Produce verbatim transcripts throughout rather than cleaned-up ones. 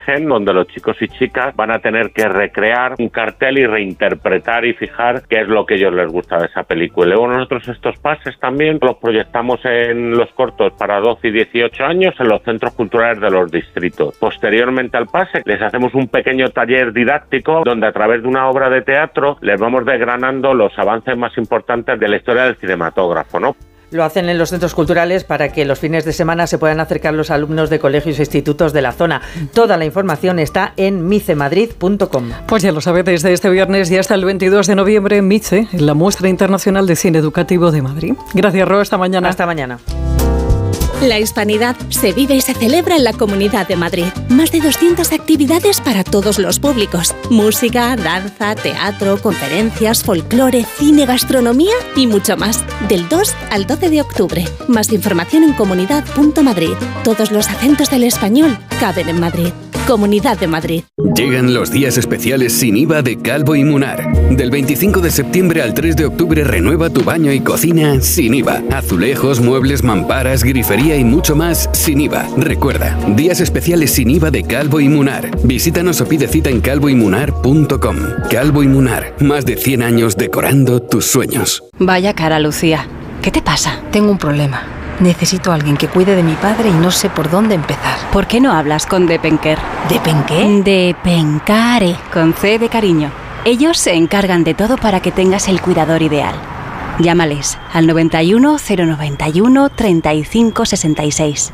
donde los chicos y chicas van a tener que recrear un cartel y reinterpretar y fijar qué es lo que a ellos les gusta de esa película. Luego nosotros estos pases también los proyectamos en los cortos para doce y dieciocho años en los centros culturales de los distritos. Posteriormente al pase les hacemos un pequeño taller didáctico donde a través de una obra de teatro les vamos desgranando los avances más importantes de la historia del cinematógrafo, ¿no? Lo hacen en los centros culturales para que los fines de semana se puedan acercar los alumnos de colegios e institutos de la zona. Toda la información está en mice madrid punto com. Pues ya lo sabe, desde este viernes y hasta el veintidós de noviembre, Mice, en la Muestra Internacional de Cine Educativo de Madrid. Gracias, Ro, hasta mañana. Hasta mañana. La hispanidad se vive y se celebra en la Comunidad de Madrid. Más de doscientas actividades para todos los públicos. Música, danza, teatro, conferencias, folclore, cine, gastronomía y mucho más. Del dos al doce de octubre. Más información en comunidad punto madrid. Todos los acentos del español caben en Madrid. Comunidad de Madrid. Llegan los días especiales sin I V A de Calvo y Munar. Del veinticinco de septiembre al tres de octubre renueva tu baño y cocina sin I V A. Azulejos, muebles, mamparas, grifería y mucho más sin I V A. Recuerda, días especiales sin I V A de Calvo y Munar. Visítanos o pide cita en calvo y munar punto com. Calvo y Munar, más de cien años decorando tus sueños. Vaya cara, Lucía. ¿Qué te pasa? Tengo un problema. Necesito a alguien que cuide de mi padre y no sé por dónde empezar. ¿Por qué no hablas con Depenker? ¿Depenqué? Depencare, con C de cariño. Ellos se encargan de todo para que tengas el cuidador ideal. Llámales al noventa y uno, cero noventa y uno, treinta y cinco sesenta y seis.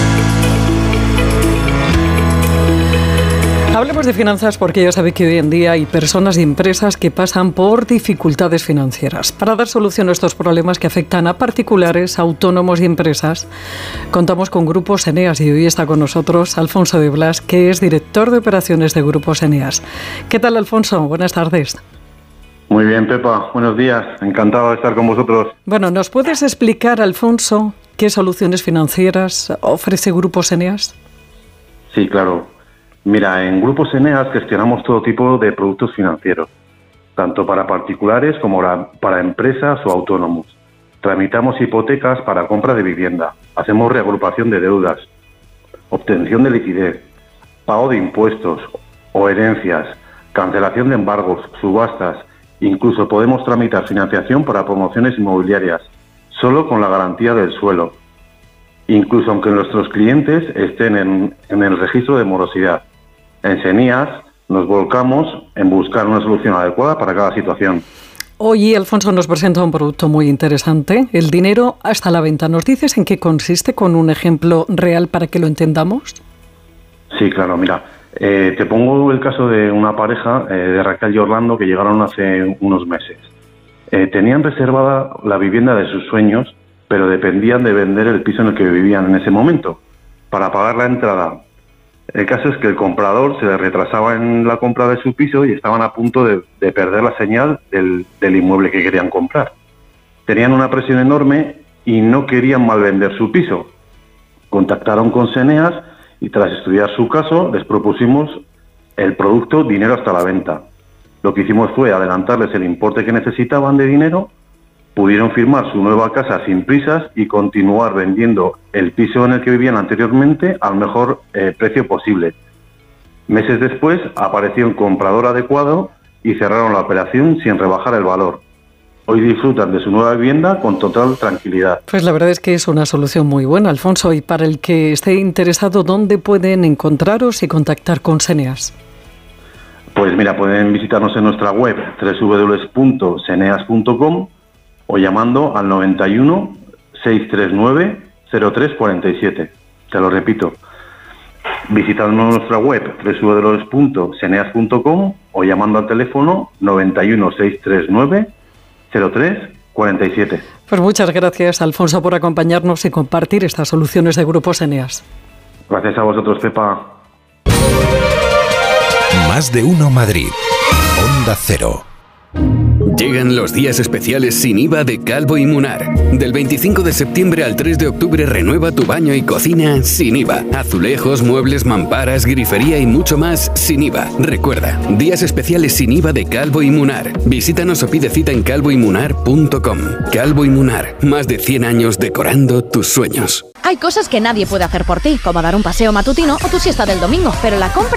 Hablemos de finanzas porque ya sabe que hoy en día hay personas y empresas que pasan por dificultades financieras. Para dar solución a estos problemas que afectan a particulares, autónomos y empresas, contamos con Grupos Eneas y hoy está con nosotros Alfonso de Blas, que es director de operaciones de Grupos Eneas. ¿Qué tal, Alfonso? Buenas tardes. Muy bien, Pepa. Buenos días. Encantado de estar con vosotros. Bueno, ¿nos puedes explicar, Alfonso, qué soluciones financieras ofrece Grupos Eneas? Sí, claro. Mira, en Grupos Eneas gestionamos todo tipo de productos financieros, tanto para particulares como para empresas o autónomos. Tramitamos hipotecas para compra de vivienda, hacemos reagrupación de deudas, obtención de liquidez, pago de impuestos o herencias, cancelación de embargos, subastas. Incluso podemos tramitar financiación para promociones inmobiliarias, solo con la garantía del suelo, incluso aunque nuestros clientes estén en, en el registro de morosidad. En Eneas nos volcamos en buscar una solución adecuada para cada situación. Hoy Alfonso nos presenta un producto muy interesante, el dinero hasta la venta. ¿Nos dices en qué consiste con un ejemplo real para que lo entendamos? Sí, claro, mira, eh, te pongo el caso de una pareja, eh, de Raquel y Orlando, que llegaron hace unos meses. Eh, tenían reservada la vivienda de sus sueños, pero dependían de vender el piso en el que vivían en ese momento para pagar la entrada. El caso es que el comprador se les retrasaba en la compra de su piso y estaban a punto de, de perder la señal del, del inmueble que querían comprar. Tenían una presión enorme y no querían malvender su piso. Contactaron con Eneas y tras estudiar su caso les propusimos el producto dinero hasta la venta. Lo que hicimos fue adelantarles el importe que necesitaban de dinero, pudieron firmar su nueva casa sin prisas y continuar vendiendo el piso en el que vivían anteriormente al mejor eh, precio posible. Meses después apareció un comprador adecuado y cerraron la operación sin rebajar el valor. Hoy disfrutan de su nueva vivienda con total tranquilidad. Pues la verdad es que es una solución muy buena, Alfonso. Y para el que esté interesado, ¿dónde pueden encontraros y contactar con Eneas? Pues mira, pueden visitarnos en nuestra web doble u doble u doble u punto eneas punto com o llamando al noventa y uno, seiscientos treinta y nueve, cero tres cuarenta y siete. Te lo repito. Visitando nuestra web doble u doble u doble u punto eneas punto com o llamando al teléfono noventa y uno, seiscientos treinta y nueve, cero tres cuarenta y siete. Pues muchas gracias, Alfonso, por acompañarnos y compartir estas soluciones de Grupos Eneas. Gracias a vosotros, Pepa. Más de uno Madrid. Onda Cero. Llegan los días especiales sin I V A de Calvo y Munar. Del veinticinco de septiembre al tres de octubre renueva tu baño y cocina sin I V A. Azulejos, muebles, mamparas, grifería y mucho más sin I V A. Recuerda, días especiales sin I V A de Calvo y Munar. Visítanos o pide cita en calvo y munar punto com. Calvo y Munar, más de cien años decorando tus sueños. Hay cosas que nadie puede hacer por ti, como dar un paseo matutino o tu siesta del domingo, pero la compra